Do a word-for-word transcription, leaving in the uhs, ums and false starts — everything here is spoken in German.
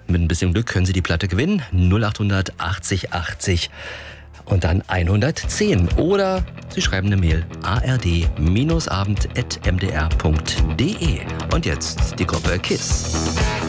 Mit ein bisschen Glück können Sie die Platte gewinnen. null achthundert achtzig achtzig und dann hundertzehn. Oder Sie schreiben eine Mail a r d abend at m d r punkt d e. Und jetzt die Gruppe KISS.